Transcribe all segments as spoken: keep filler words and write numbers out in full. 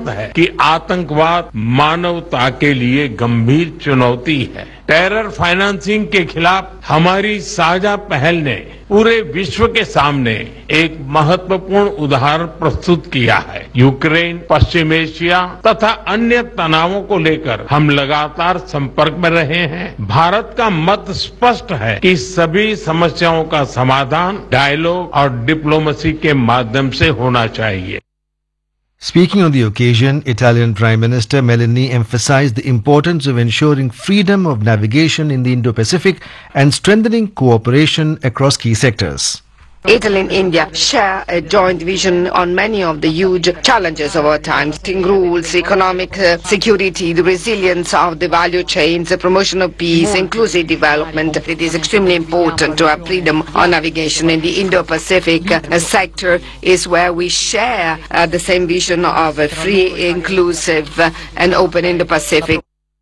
बात है कि आतंकवाद मानवता के लिए गंभीर चुनौती है। टेरर फाइनेंसिंग के खिलाफ हमारी साझा पहल ने पूरे विश्व के सामने एक महत्वपूर्ण उदाहरण प्रस्तुत किया है। यूक्रेन, पश्चिम एशिया तथा अन्य तनावों को लेकर हम लगातार संपर्क में रहे हैं। भारत का मत स्पष्ट है कि सभी समस्याओं का समाधान डायलॉग और डिप्लोमेसी के माध्यम से होना चाहिए। Speaking on the occasion, Italian Prime Minister Meloni emphasized the importance of ensuring freedom of navigation in the Indo-Pacific and strengthening cooperation across key sectors. Italy and India share a joint vision on many of the huge challenges of our times: rules, economic uh, security, the resilience of the value chains, the promotion of peace, inclusive development. It is extremely important to have freedom of navigation in the Indo-Pacific uh, sector is where we share uh, the same vision of a free, inclusive uh, and open Indo-Pacific.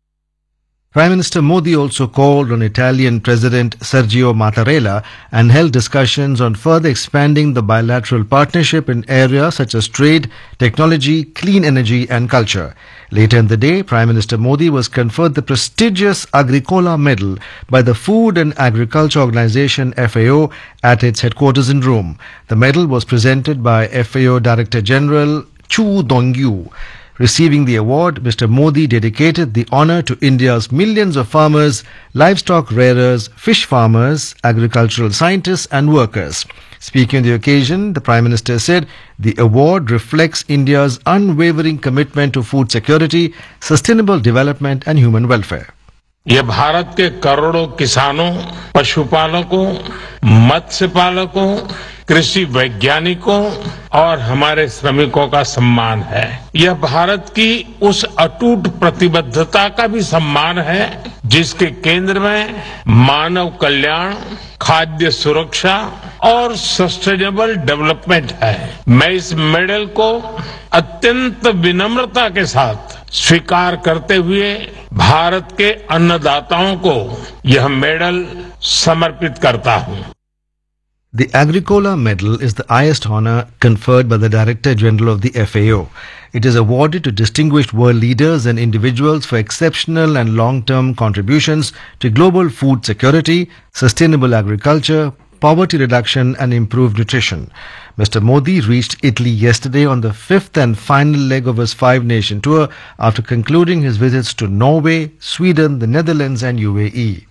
Prime Minister Modi also called on Italian President Sergio Mattarella and held discussions on further expanding the bilateral partnership in areas such as trade, technology, clean energy and culture. Later in the day, Prime Minister Modi was conferred the prestigious Agricola Medal by the Food and Agriculture Organization F A O at its headquarters in Rome. The medal was presented by F A O Director General Chu Dongyu. Receiving the award, Mister Modi dedicated the honour to India's millions of farmers, livestock rearers, fish farmers, agricultural scientists and workers. Speaking on the occasion, the Prime Minister said the award reflects India's unwavering commitment to food security, sustainable development and human welfare. ये भारत के करोड़ों किसानों, पशुपालकों, मत्स्य पालकों, कृषि वैज्ञानिकों और हमारे श्रमिकों का सम्मान है। यह भारत की उस अटूट प्रतिबद्धता का भी सम्मान है जिसके केंद्र में मानव कल्याण, खाद्य सुरक्षा और सस्टेनेबल डेवलपमेंट है। मैं इस मेडल को अत्यंत विनम्रता के साथ स्वीकार करते हुए भारत के अन्नदाताओं को यह मेडल समर्पित करता हूं। The Agricola Medal is the highest honor conferred by the Director General of the F A O. It is awarded to distinguished world leaders and individuals for exceptional and long-term contributions to global food security, sustainable agriculture, poverty reduction and improved nutrition. Mister Modi reached Italy yesterday on the fifth and final leg of his five-nation tour after concluding his visits to Norway, Sweden, the Netherlands and U A E.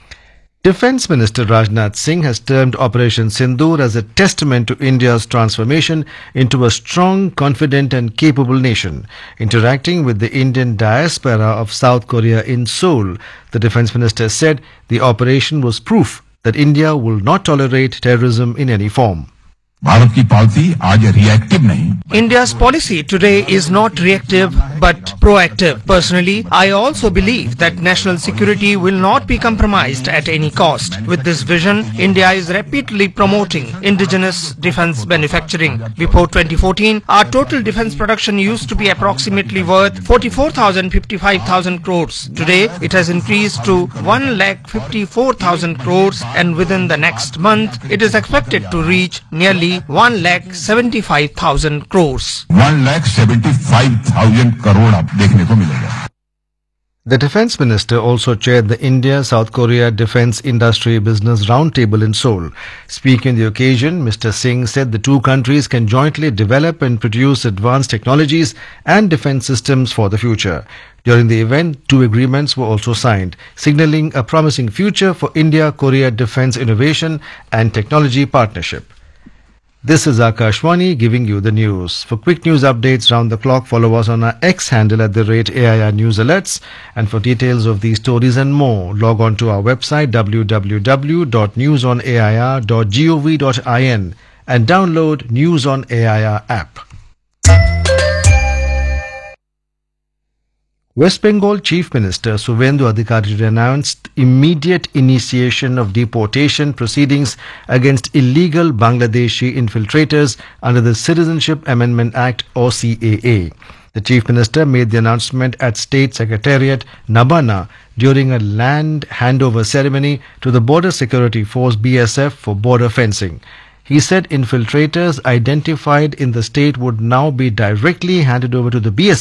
Defence Minister Rajnath Singh has termed Operation Sindoor as a testament to India's transformation into a strong, confident and capable nation. Interacting with the Indian diaspora of South Korea in Seoul, the Defence Minister said the operation was proof that India will not tolerate terrorism in any form. Bharat की policy आज reactive नहीं। India's policy today is not reactive but proactive. Personally, I also believe that national security will not be compromised at any cost. With this vision, India is rapidly promoting indigenous defense manufacturing. Before twenty fourteen, our total defense production used to be approximately worth forty-four thousand fifty-five thousand crores. Today, it has increased to one lakh fifty-four thousand crores, and within the next month, it is expected to reach nearly one lakh seventy-five thousand crores. one lakh seventy-five thousand crore आप देखने को मिलेगा। The Defence Minister also chaired the India-South Korea Defence Industry Business Roundtable in Seoul. Speaking on the occasion, Mister Singh said the two countries can jointly develop and produce advanced technologies and defence systems for the future. During the event, two agreements were also signed, signalling a promising future for India-Korea defence innovation and technology partnership. This is Akashwani giving you the news. For quick news updates round the clock, follow us on our X handle at the rate A I R News Alerts. And for details of these stories and more, log on to our website w w w dot news on a i r dot gov dot in and download News on A I R app. West Bengal Chief Minister Suvendu Adhikari announced immediate initiation of deportation proceedings against illegal Bangladeshi infiltrators under the Citizenship Amendment Act or C A A. The Chief Minister made the announcement at State Secretariat Nabana during a land handover ceremony to the Border Security Force B S F for border fencing. He said infiltrators identified in the state would now be directly handed over to the B S F